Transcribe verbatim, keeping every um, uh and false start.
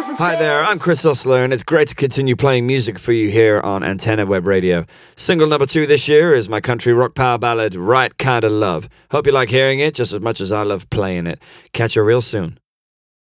Hi there, I'm Chris Usler, and it's great to continue playing music for you here on Antenna Web Radio. Single number two this year is my country rock power ballad, Right Kinda Love. Hope you like hearing it just as much as I love playing it. Catch you real soon.